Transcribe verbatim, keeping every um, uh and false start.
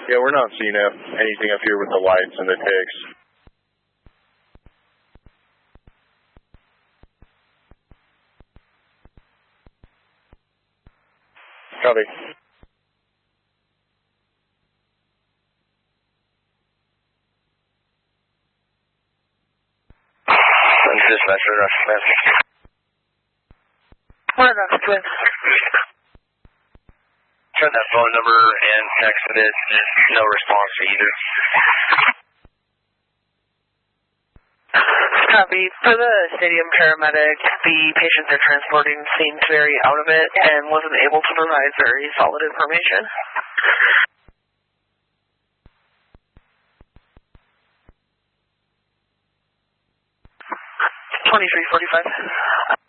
Yeah, we're not seeing anything up here with the lights and the ticks. Copy. Dispatcher, Rush, man. One Rush, twin. Turn that phone number and texted it. No response to either. Copy. For the stadium paramedic, the patient they're transporting seemed very out of it and wasn't able to provide very solid information. twenty-three forty-five.